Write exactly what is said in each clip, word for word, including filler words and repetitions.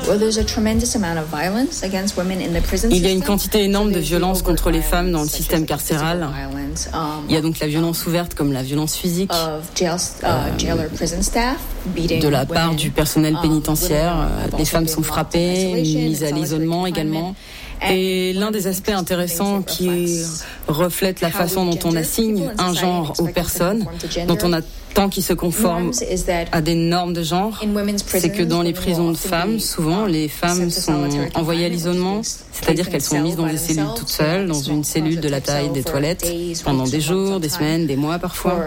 Il y a une quantité énorme de violence contre les femmes dans le système carcéral. Il y a donc la violence ouverte comme la violence physique euh, de la part du personnel pénitentiaire. Les femmes sont frappées, mises à l'isolement également. Et l'un des aspects intéressants qui reflète la façon dont on assigne un genre aux personnes, dont on attend qu'ils se conforment à des normes de genre, c'est que dans les prisons de femmes, souvent, les femmes sont envoyées à l'isolement, c'est-à-dire qu'elles sont mises dans des cellules toutes seules, dans une cellule de la taille des toilettes, pendant des jours, des semaines, des mois parfois.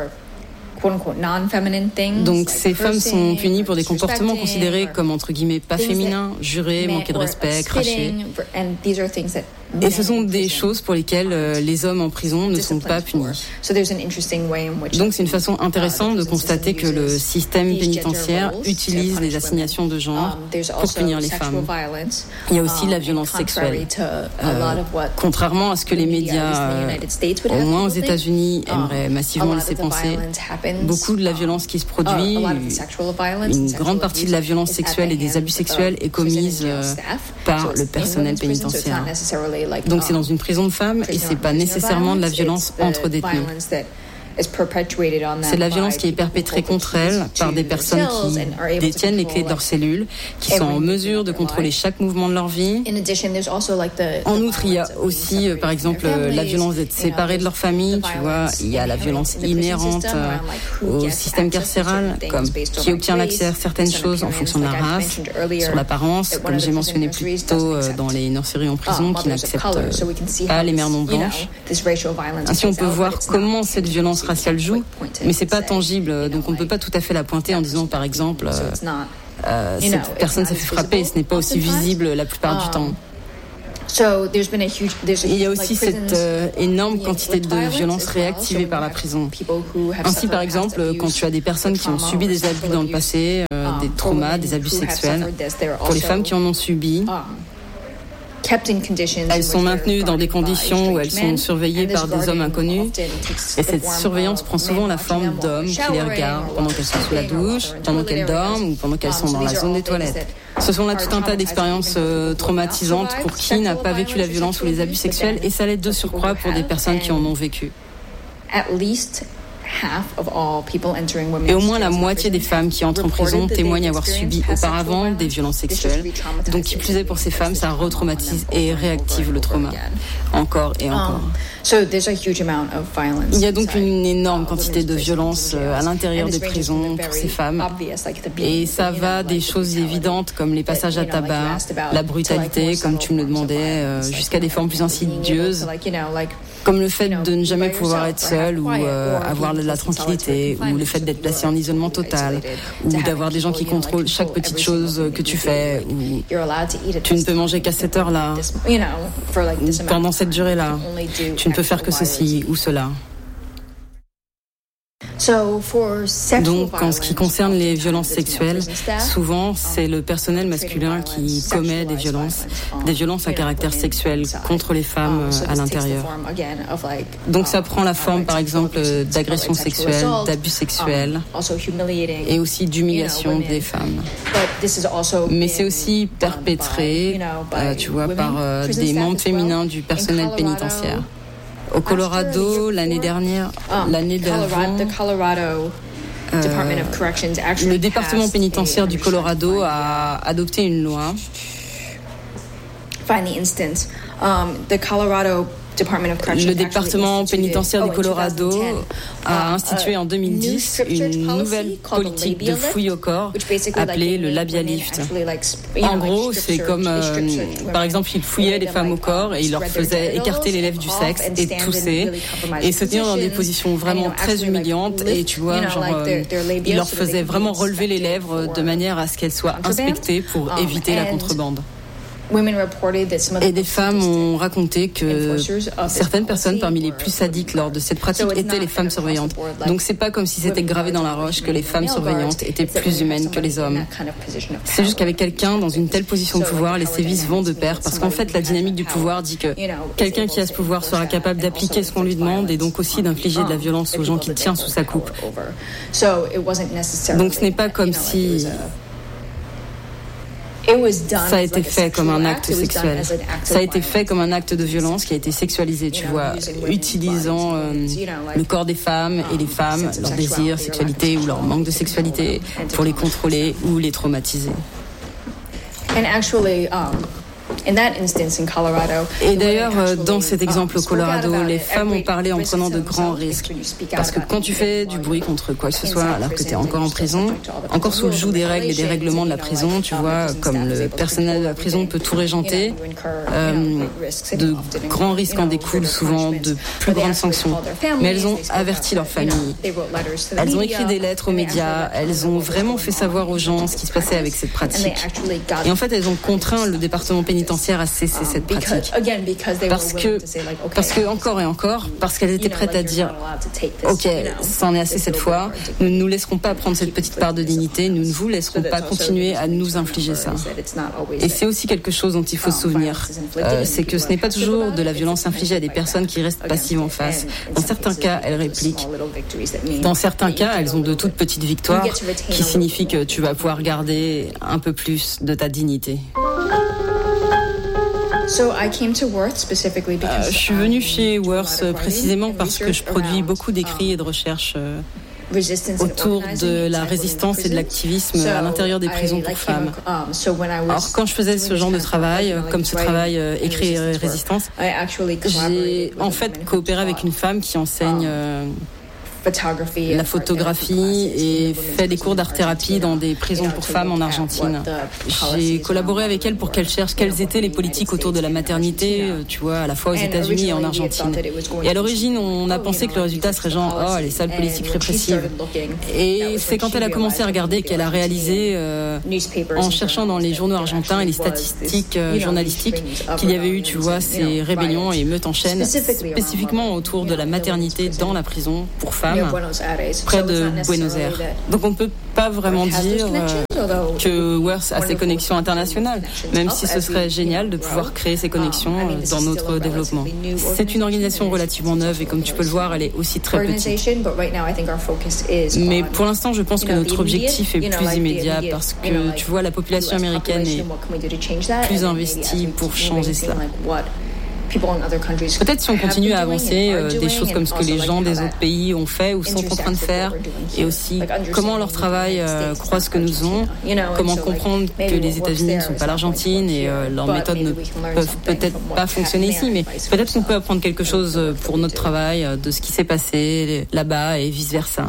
Donc ces femmes sont punies pour des comportements considérés comme entre guillemets pas féminins, jurer, manquer de respect, cracher. Et ce sont des choses pour lesquelles euh, les hommes en prison ne sont pas punis. Donc c'est une façon intéressante de constater que le système pénitentiaire utilise les assignations de genre pour punir les femmes. Il y a aussi la violence sexuelle. Euh, contrairement à ce que les médias, euh, au moins aux États-Unis, aimeraient massivement laisser penser, beaucoup de la violence qui se produit, une grande partie de la violence sexuelle et des abus sexuels est commise euh, par le personnel pénitentiaire. Donc c'est dans une prison de femmes et c'est pas nécessairement de la violence entre détenus. C'est de la violence qui est perpétrée contre elles par des personnes qui détiennent les clés de leur cellule, qui sont en mesure de contrôler chaque mouvement de leur vie. En outre, il y a aussi, par exemple, la violence d'être séparés de leur famille. Tu vois, il y a la violence inhérente au système carcéral, comme qui obtient l'accès à certaines choses en fonction de la race, sur l'apparence, comme j'ai mentionné plus tôt dans les nurseries en prison, qui n'acceptent pas les mères non blanches. Ainsi, on peut voir comment cette violence raciale joue, mais c'est pas tangible, donc on peut pas tout à fait la pointer en disant par exemple euh, euh, cette personne s'est fait frapper et ce n'est pas aussi visible la plupart du temps. Il y a aussi cette euh, énorme quantité de violence réactivée par la prison. Ainsi, par exemple, quand tu as des personnes qui ont subi des abus dans le passé, euh, des traumas, des abus sexuels, pour les femmes qui en ont subi, elles sont maintenues dans des conditions où elles sont surveillées par des hommes inconnus. Et cette surveillance prend souvent la forme d'hommes qui les regardent pendant qu'elles sont sous la douche, pendant qu'elles dorment ou pendant qu'elles sont dans la zone des toilettes. Ce sont là tout un tas d'expériences euh, traumatisantes pour qui n'a pas vécu la violence ou les abus sexuels, et ça l'est de surcroît pour des personnes qui en ont vécu. Et au moins la moitié des femmes qui entrent en prison témoignent avoir subi auparavant des violences sexuelles. Donc qui plus est pour ces femmes, ça retraumatise et réactive le trauma. Encore et encore. Il y a donc une énorme quantité de violence à l'intérieur des prisons pour ces femmes. Et ça va des choses évidentes comme les passages à tabac, la brutalité, comme tu me le demandais, jusqu'à des formes plus insidieuses, comme le fait de ne jamais pouvoir être seul ou euh, avoir de la tranquillité, ou le fait d'être placé en isolement total, ou d'avoir des gens qui contrôlent chaque petite chose que tu fais, ou tu ne peux manger qu'à cette heure-là, pendant cette durée-là, tu ne peux faire que ceci ou cela. Donc, en ce qui concerne les violences sexuelles, souvent, c'est le personnel masculin qui commet des violences, des violences à caractère sexuel contre les femmes à l'intérieur. Donc, ça prend la forme, par exemple, d'agressions sexuelles, d'abus sexuels et aussi d'humiliation des femmes. Mais c'est aussi perpétré, euh, tu vois, par euh, des membres féminins du personnel pénitentiaire. Au Colorado, l'année dernière, l'année d'avant, euh, le département pénitentiaire du Colorado a adopté une loi. Le département pénitentiaire du Colorado a institué en deux mille dix une nouvelle politique de fouille au corps appelée le labia lift. En gros, c'est comme, euh, par exemple, ils fouillaient les femmes au corps et ils leur faisaient écarter les lèvres du sexe et tousser et se tenir dans des positions vraiment très humiliantes, et tu vois, genre, euh, ils leur faisaient vraiment relever les lèvres de manière à ce qu'elles soient inspectées pour éviter la contrebande. Et des femmes ont raconté que certaines personnes parmi les plus sadiques lors de cette pratique étaient les femmes surveillantes. Donc c'est pas comme si c'était gravé dans la roche que les femmes surveillantes étaient plus humaines que les hommes. C'est juste qu'avec quelqu'un dans une telle position de pouvoir, les sévices vont de pair, parce qu'en fait la dynamique du pouvoir dit que quelqu'un qui a ce pouvoir sera capable d'appliquer ce qu'on lui demande et donc aussi d'infliger de la violence aux gens qu'il tient sous sa coupe. Donc ce n'est pas comme si Ça a été fait comme un acte sexuel. Ça a été fait comme un acte de violence qui a été sexualisé, tu vois, utilisant euh, le corps des femmes et les femmes, leur désir, sexualité ou leur manque de sexualité pour les contrôler ou les traumatiser. Et d'ailleurs, dans cet exemple au Colorado, les femmes ont parlé en prenant de grands risques. Parce que quand tu fais du bruit contre quoi que ce soit, alors que tu es encore en prison, encore sous le joug des règles et des règlements de la prison, tu vois, comme le personnel de la prison peut tout régenter, euh, de grands risques en découlent souvent de plus grandes sanctions. Mais elles ont averti leur famille. Elles ont écrit des lettres aux médias, elles ont vraiment fait savoir aux gens ce qui se passait avec cette pratique. Et en fait, elles ont contraint le département pénitentiaire à cesser cette pratique. Parce que, parce que encore et encore, parce qu'elles étaient prêtes à dire « Ok, ça en est assez cette fois, nous ne nous laisserons pas prendre cette petite part de dignité, nous ne vous laisserons pas continuer à nous infliger ça. » Et c'est aussi quelque chose dont il faut se souvenir, euh, c'est que ce n'est pas toujours de la violence infligée à des personnes qui restent passives en face. Dans certains cas, elles répliquent. Dans certains cas, elles ont de toutes petites victoires qui signifient que tu vas pouvoir garder un peu plus de ta dignité. Euh, je suis venue chez Worth précisément parce que je produis beaucoup d'écrits et de recherches euh, autour de la résistance et de l'activisme à l'intérieur des prisons pour femmes. Alors quand je faisais ce genre de travail, comme ce travail euh, écrit et résistance, j'ai en fait coopéré avec une femme qui enseigne euh, la photographie et fait des cours d'art-thérapie dans des prisons pour femmes en Argentine. J'ai collaboré avec elle pour qu'elle cherche quelles étaient les politiques autour de la maternité, tu vois, à la fois aux États-Unis et en Argentine. Et à l'origine, on a pensé que le résultat serait genre, oh, les sales politiques répressives. Et c'est quand elle a commencé à regarder qu'elle a réalisé, euh, en cherchant dans les journaux argentins et les statistiques euh, journalistiques, qu'il y avait eu, tu vois, ces rébellions et meutes en chaîne, spécifiquement autour de la maternité dans la prison pour femmes, près de Buenos Aires. Donc on ne peut pas vraiment dire euh, que Worth a ses connexions internationales, même si ce serait génial de pouvoir créer ces connexions euh, dans notre développement. C'est une organisation relativement neuve et comme tu peux le voir, elle est aussi très petite. Mais pour l'instant, je pense que notre objectif est plus immédiat parce que, tu vois, la population américaine est plus investie pour changer cela. Peut-être si on continue à avancer euh, des choses comme ce que les gens des autres pays ont fait ou sont en train de faire, et aussi comment leur travail euh, croit ce que nous ont, comment comprendre que les États-Unis ne sont pas l'Argentine et euh, leurs méthodes ne peuvent peut-être pas fonctionner ici, mais peut-être qu'on peut apprendre quelque chose pour notre travail de ce qui s'est passé là-bas et vice-versa.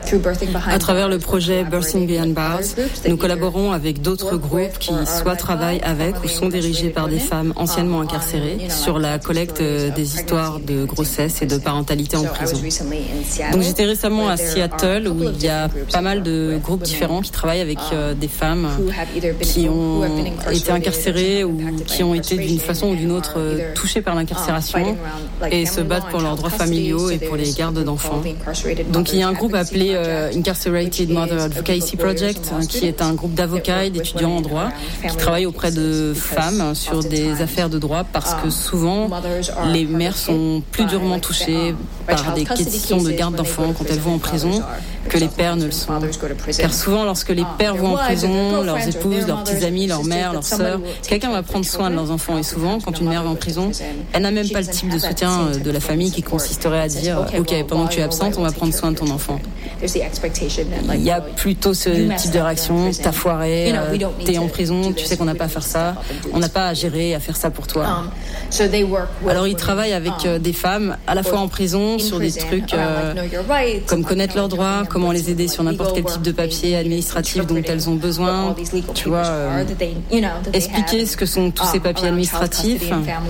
À travers le projet Birthing Behind Bars, nous collaborons avec d'autres groupes qui soit travaillent avec ou sont dirigés par des femmes anciennement incarcérées sur la collecte des histoires de grossesse et de parentalité en prison. Donc j'étais récemment à Seattle où il y a pas mal de groupes différents qui travaillent avec euh, des femmes qui ont été incarcérées ou qui ont été d'une façon ou d'une autre euh, touchées par l'incarcération et se battent pour leurs droits familiaux et pour les gardes d'enfants. Donc il y a un groupe appelé Euh, Incarcerated Mother Advocacy Project, hein, qui est un groupe d'avocats et d'étudiants en droit qui travaillent auprès de femmes sur des affaires de droit parce que souvent les mères sont plus durement touchées par des questions de garde d'enfants quand elles vont en prison que les pères ne le sont. Car souvent, lorsque les pères vont en prison, leurs épouses, leurs petits amis, leurs mères, leurs sœurs, quelqu'un va prendre soin de leurs enfants. Et souvent, quand une mère va en prison, elle n'a même pas le type de soutien de la famille qui consisterait à dire « Ok, pendant que tu es absente, on va prendre soin de ton enfant ». Il y a plutôt ce type de réaction, t'as foiré, euh, t'es en prison, tu sais qu'on n'a pas à faire ça, on n'a pas à gérer, à faire ça pour toi. Alors ils travaillent avec euh, des femmes, à la fois en prison, sur des trucs euh, comme connaître leurs droits, comment les aider sur n'importe quel type de papier administratif dont elles ont besoin, tu vois, euh, expliquer ce que sont tous ces papiers administratifs,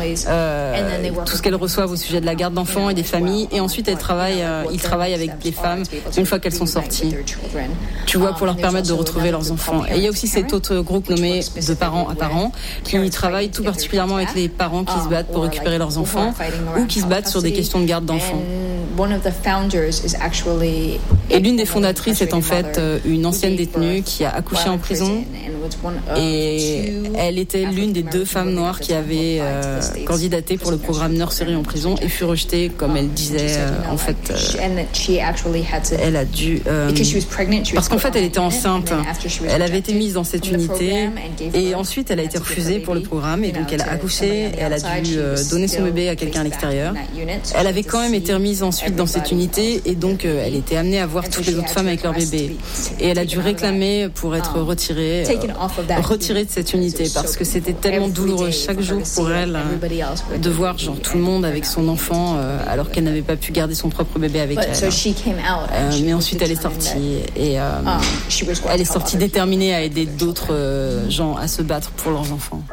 euh, tout ce qu'elles reçoivent au sujet de la garde d'enfants et des familles, et ensuite elles travaillent, euh, ils travaillent avec les femmes une fois qu'elles sont sorties, tu vois, pour leur permettre de retrouver leurs enfants. Et il y a aussi cet autre groupe nommé de parents à parents qui travaille tout particulièrement avec les parents qui se battent pour récupérer leurs enfants ou qui se battent sur des questions de garde d'enfants. Et l'une des fondatrices est en fait une ancienne détenue qui a accouché en prison. Et elle était l'une des deux femmes noires qui avaient euh, candidaté pour le programme Nursery en prison et fut rejetée, comme elle disait. Euh, en fait, euh, elle a dû... Euh, parce qu'en fait, elle était enceinte. Elle avait été mise dans cette unité et ensuite, elle a été refusée pour le programme. Et donc, elle a accouché et elle a dû euh, donner son bébé à quelqu'un à l'extérieur. Elle avait quand même été remise ensuite dans cette unité et donc, euh, elle était amenée à voir toutes les autres femmes avec leur bébé. Et elle a dû réclamer pour être retirée, euh, retirée de cette unité parce que c'était tellement douloureux chaque jour pour elle euh, de voir genre tout le monde avec son enfant euh, alors qu'elle n'avait pas pu garder son propre bébé avec elle. Euh, mais ensuite, elle est sortie et euh, elle est sortie déterminée à aider d'autres euh, gens à se battre pour leurs enfants.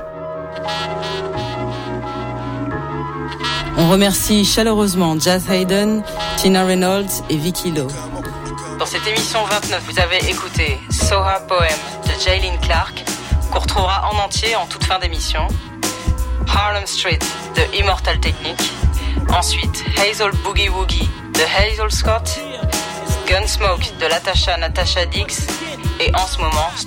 On remercie chaleureusement Jas Hayden, Tina Reynolds et Vicky Lowe. Dans cette émission vingt-neuf, vous avez écouté Soha Poem de Jaylin Clark, qu'on retrouvera en entier en toute fin d'émission. Harlem Street de Immortal Technique. Ensuite, Hazel Boogie Woogie de Hazel Scott. Gunsmoke de Latasha Natasha Dix. Et en ce moment,